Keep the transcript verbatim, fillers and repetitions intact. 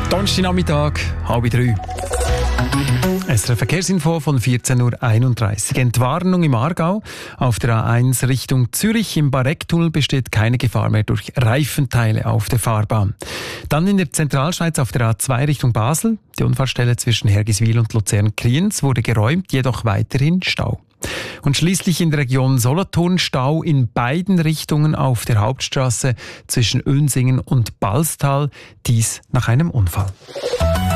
Donnerstagnachmittag, halb drei. Es ist eine Verkehrsinfo von vierzehn Uhr einunddreißig. Entwarnung im Aargau. Auf der A eins Richtung Zürich im Barecktunnel besteht keine Gefahr mehr durch Reifenteile auf der Fahrbahn. Dann in der Zentralschweiz auf der A zwei Richtung Basel. Die Unfallstelle zwischen Hergiswil und Luzern-Kriens wurde geräumt, jedoch weiterhin Stau. Und schließlich in der Region Solothurn Stau in beiden Richtungen auf der Hauptstrasse zwischen Önsingen und Balstal. Dies nach einem Unfall.